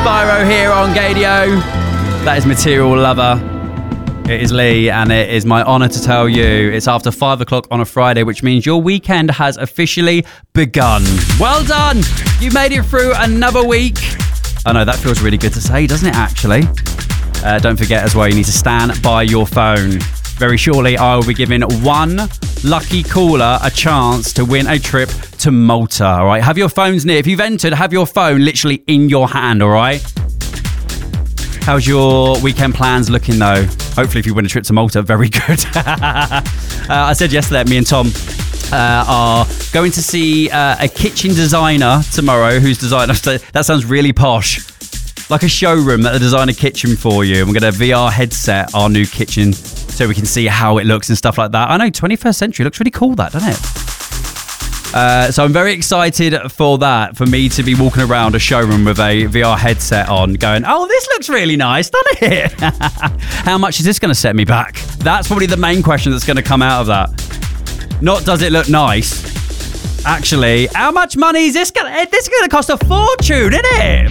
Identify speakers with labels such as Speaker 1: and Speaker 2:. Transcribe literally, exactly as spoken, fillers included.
Speaker 1: Spyro here on Gadio. That is Material Lover. It is Lee, and it is my honour to tell you it's after five o'clock on a Friday, which means your weekend has officially begun. Well done! You made it through another week. I know, that feels really good to say, doesn't it, actually? Uh, don't forget as well, you need to stand by your phone. Very shortly, I will be giving one lucky caller a chance to win a trip to Malta, all right? Have your phones near. If you've entered, have your phone literally in your hand, all right? How's your weekend plans looking, though? Hopefully, if you win a trip to Malta, very good. uh, I said yesterday that me and Tom uh, are going to see uh, a kitchen designer tomorrow who's designed... That sounds really posh. Like a showroom that will design a kitchen for you. And we're going to V R headset our new kitchen so we can see how it looks and stuff like that. I know, twenty-first century looks really cool, that, doesn't it? Uh, so I'm very excited for that, for me to be walking around a showroom with a V R headset on going, oh, this looks really nice, doesn't it? How much is this going to set me back? That's probably the main question that's going to come out of that. Not does it look nice? Actually, how much money is this going to... This is going to cost a fortune, isn't it?